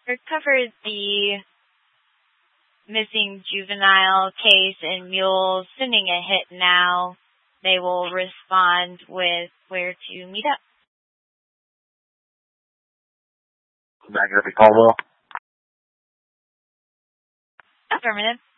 covered the missing juvenile case in Mules, sending a hit now. They will respond with where to meet up. Back up at Caldwell. Affirmative.